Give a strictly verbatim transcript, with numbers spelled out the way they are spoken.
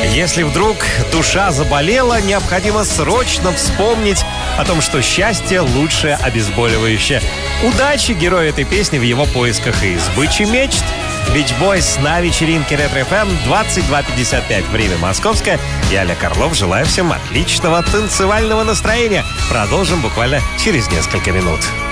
Если вдруг душа заболела, необходимо срочно вспомнить о том, что счастье — лучшее обезболивающее. Удачи герою этой песни в его поисках и сбычи мечт. Beach Boys на вечеринке Ретро эф эм, двадцать два пятьдесят пять, время московское. Я, Олег Орлов, желаю всем отличного танцевального настроения. Продолжим буквально через несколько минут.